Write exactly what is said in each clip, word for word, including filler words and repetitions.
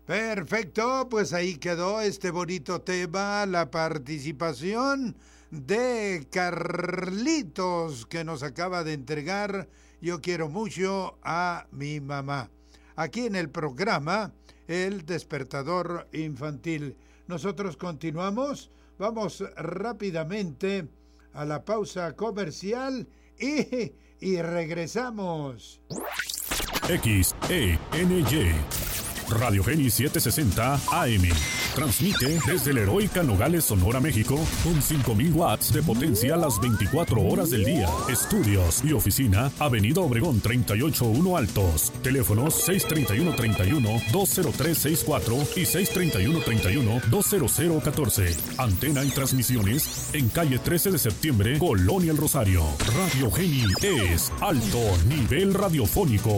Perfecto, pues ahí quedó este bonito tema, la participación de Carlitos, que nos acaba de entregar Yo quiero mucho a mi mamá, aquí en el programa El Despertador Infantil. Nosotros continuamos, vamos rápidamente a la pausa comercial y, y regresamos. X E N Y Radio Génis setecientos sesenta A M. Transmite desde la heroica Nogales, Sonora, México, con cinco mil watts de potencia las veinticuatro horas del día. Estudios y oficina, Avenida Obregón treinta y ocho uno Altos. Teléfonos seis treinta y uno treinta y uno dos cero tres sesenta y cuatro y seis treinta y uno treinta y uno dos cero cero catorce. Antena y transmisiones en calle trece de septiembre, Colonia El Rosario. Radio Geni es alto nivel radiofónico.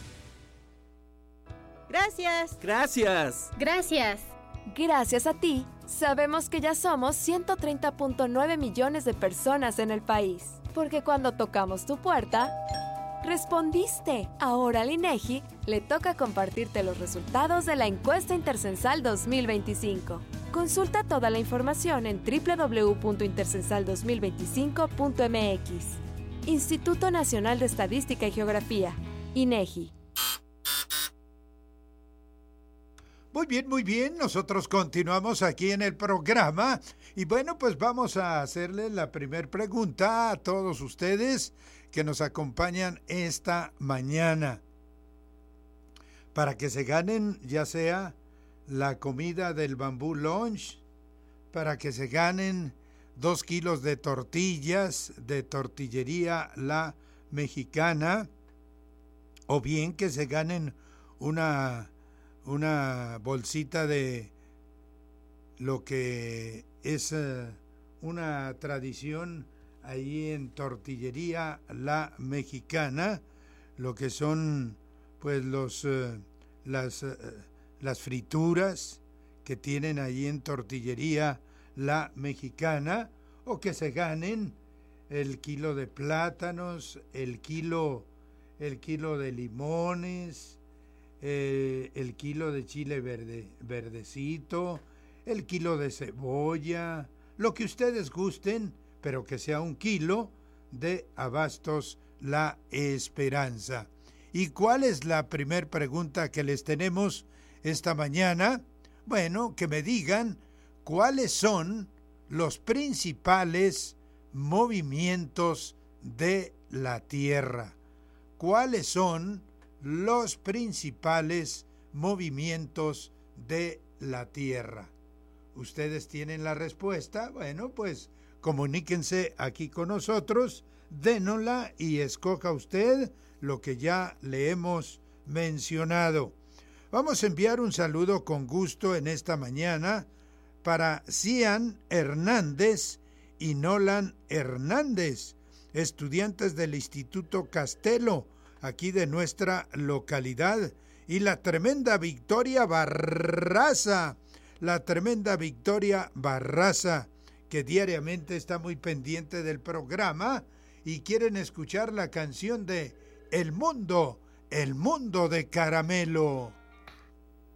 Gracias. Gracias. Gracias. Gracias a ti, sabemos que ya somos ciento treinta punto nueve millones de personas en el país. Porque cuando tocamos tu puerta, respondiste. Ahora al INEGI le toca compartirte los resultados de la encuesta Intercensal dos mil veinticinco. Consulta toda la información en doble u doble u doble u punto intercensal dos mil veinticinco punto m x. Instituto Nacional de Estadística y Geografía, INEGI. Muy bien, muy bien, nosotros continuamos aquí en el programa y bueno, pues vamos a hacerle la primera pregunta a todos ustedes que nos acompañan esta mañana para que se ganen ya sea la comida del Bambú Lunch, para que se ganen dos kilos de tortillas de Tortillería La Mexicana, o bien que se ganen una... una bolsita de lo que es uh, una tradición ahí en Tortillería La Mexicana, lo que son pues los uh, las uh, las frituras que tienen ahí en Tortillería La Mexicana, o que se ganen el kilo de plátanos, el kilo el kilo de limones, Eh, el kilo de chile verde, verdecito, el kilo de cebolla, lo que ustedes gusten, pero que sea un kilo de Abastos La Esperanza. ¿Y cuál es la primer pregunta que les tenemos esta mañana? Bueno, que me digan cuáles son los principales movimientos de la Tierra. ¿Cuáles son los principales movimientos de la Tierra? ¿Ustedes tienen la respuesta? Bueno, pues comuníquense aquí con nosotros, dénosla y escoja usted lo que ya le hemos mencionado. Vamos a enviar un saludo con gusto en esta mañana para Cian Hernández y Nolan Hernández, estudiantes del Instituto Castelo, aquí de nuestra localidad, y la tremenda Victoria Barraza, la tremenda Victoria Barraza, que diariamente está muy pendiente del programa y quieren escuchar la canción de El Mundo, El Mundo de Caramelo.